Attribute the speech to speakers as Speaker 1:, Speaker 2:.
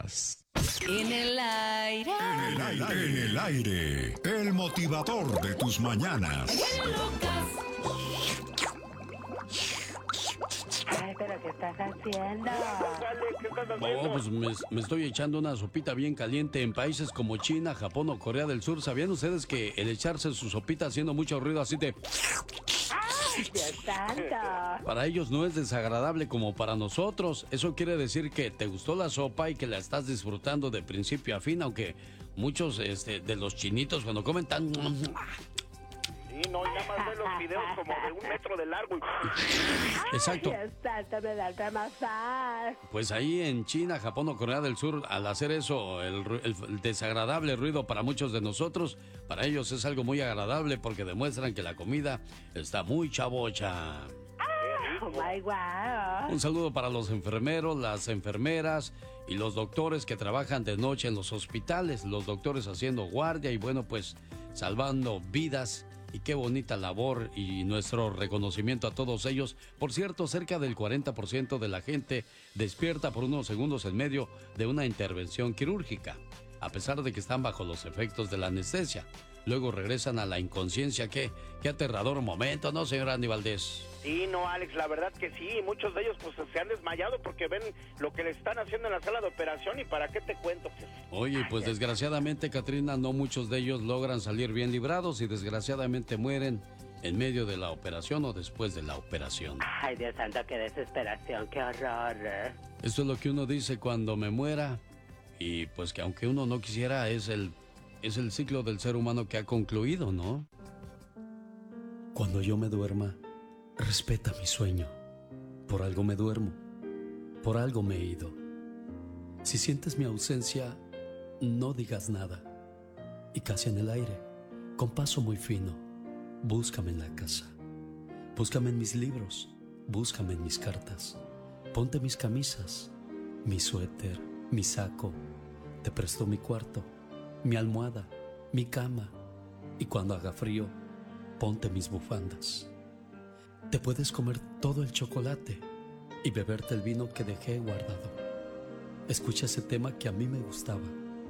Speaker 1: más.
Speaker 2: En el aire.
Speaker 1: En el aire. El motivador de tus mañanas.
Speaker 3: Ay, pero ¿qué estás haciendo?
Speaker 4: Oh, pues me estoy echando una sopita bien caliente en países como China, Japón o Corea del Sur. ¿Sabían ustedes que el echarse su sopita haciendo mucho ruido así de...
Speaker 3: ¡Ay, Dios santo!
Speaker 4: Para ellos no es desagradable como para nosotros. Eso quiere decir que te gustó la sopa y que la estás disfrutando de principio a fin, aunque muchos de los chinitos cuando comen tan...
Speaker 5: Sí, no, y nada más ver los videos como de 1 metro de largo.
Speaker 4: Exacto.
Speaker 3: Ay, Dios santo, me da el masar.
Speaker 4: Pues ahí en China, Japón o Corea del Sur, al hacer eso, el desagradable ruido para muchos de nosotros, para ellos es algo muy agradable porque demuestran que la comida está muy chavocha.
Speaker 3: Oh my wow.
Speaker 4: Un saludo para los enfermeros, las enfermeras y los doctores que trabajan de noche en los hospitales, los doctores haciendo guardia y bueno, pues salvando vidas. Y qué bonita labor y nuestro reconocimiento a todos ellos. Por cierto, cerca del 40% de la gente despierta por unos segundos en medio de una intervención quirúrgica, a pesar de que están bajo los efectos de la anestesia. Luego regresan a la inconsciencia. Qué aterrador momento, ¿no, señor Andy Valdés?
Speaker 5: Sí, no, Alex, la verdad que sí. Muchos de ellos pues se han desmayado porque ven lo que le están haciendo en la sala de operación y para qué te cuento. Pues.
Speaker 4: Oye, pues desgraciadamente, Catrina, no muchos de ellos logran salir bien librados y desgraciadamente mueren en medio de la operación o después de la operación.
Speaker 3: Ay, Dios santo, qué desesperación, qué horror.
Speaker 4: Esto es lo que uno dice cuando me muera y pues que aunque uno no quisiera es el ciclo del ser humano que ha concluido, ¿no? Cuando yo me duerma, respeta mi sueño. Por algo me duermo, por algo me he ido. Si sientes mi ausencia, no digas nada. Y casi en el aire, con paso muy fino, búscame en la casa. Búscame en mis libros, búscame en mis cartas. Ponte mis camisas, mi suéter, mi saco. Te presto mi cuarto, mi almohada, mi cama. Y cuando haga frío, ponte mis bufandas. Te puedes comer todo el chocolate y beberte el vino que dejé guardado. Escucha ese tema que a mí me gustaba.